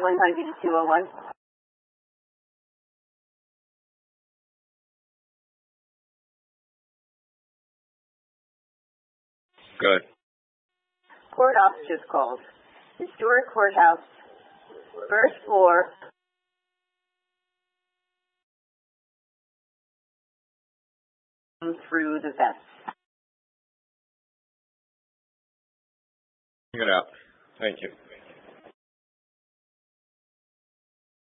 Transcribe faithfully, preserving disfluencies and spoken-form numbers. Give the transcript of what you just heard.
one hundred to two oh one. Good. Court officers called. Historic courthouse, first floor. Through the vents. Bring it out. Thank you.